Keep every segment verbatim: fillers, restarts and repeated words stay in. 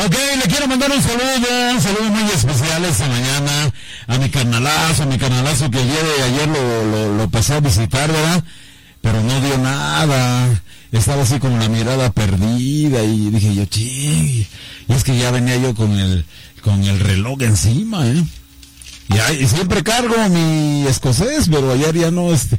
Ok, le quiero mandar un saludo, un saludo muy especial esta mañana a mi carnalazo, a mi carnalazo que ayer, ayer lo, lo, lo pasé a visitar, ¿verdad? Pero no dio nada, estaba así con la mirada perdida y dije yo, ching, y es que ya venía yo con el, con el reloj encima, ¿eh? Y, ay, y siempre cargo mi escocés, pero ayer ya no, este,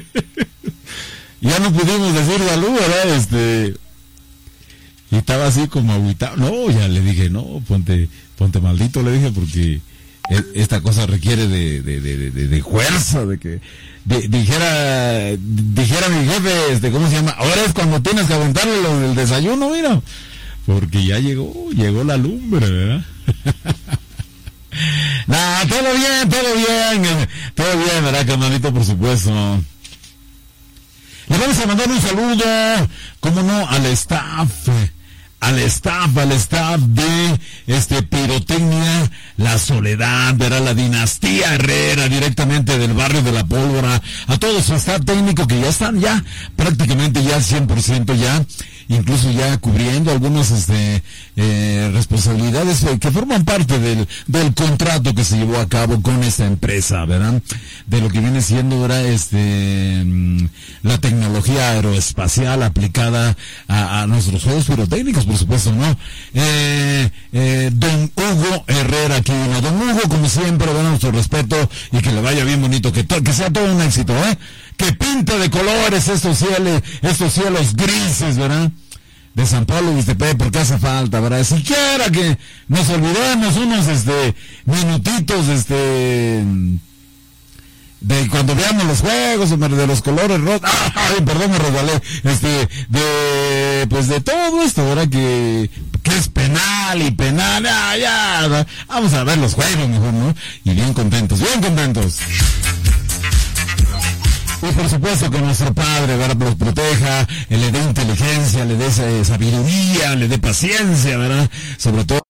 ya no pudimos decir salud, ¿verdad? Este... Y estaba así como agüitado. No, ya le dije, no, ponte, ponte maldito, le dije, porque esta cosa requiere de, de, de, de, de fuerza, de que, de, dijera, dijera mi jefe, este, ¿cómo se llama? Ahora es cuando tienes que aventarle lo del desayuno, mira, porque ya llegó, llegó la lumbre, ¿verdad? Nah, todo bien, todo bien, todo bien, ¿verdad, carnalito? Por supuesto. Le vamos a mandar un saludo, cómo no, al staff, al staff, al staff de este Pirotecnia La Soledad, verá la dinastía Herrera, directamente del barrio de La Pólvora, a todo su staff técnico que ya están ya, prácticamente ya cien por ciento ya, incluso ya cubriendo algunas este, eh, responsabilidades que forman parte del, del contrato que se llevó a cabo con esta empresa, ¿verdad? De lo que viene siendo, ¿verdad? Este, la tecnología aeroespacial aplicada a, a nuestros juegos pirotécnicos, por supuesto, ¿no? Eh, eh, don Hugo Herrera aquí, ¿no? Don Hugo, como siempre, ¿verdad? Nuestro respeto y que le vaya bien bonito, que, to- que sea todo un éxito, ¿eh? Que pinta de colores estos cielos, estos cielos grises, ¿verdad? De San Pablo, Ixtepec, porque hace falta, ¿verdad? Siquiera que nos olvidemos unos, este, minutitos, este, de cuando veamos los juegos, de los colores rojos, ay, perdón, me regalé, este, de, pues de todo esto, ¿verdad? Que, que es penal y penal, ya, ya, ¿verdad? Vamos a ver los juegos mejor, ¿no? Y bien contentos, bien contentos. Y por supuesto que nuestro Padre, ¿verdad?, los proteja, le dé inteligencia, le dé sabiduría, le dé paciencia, ¿verdad? Sobre todo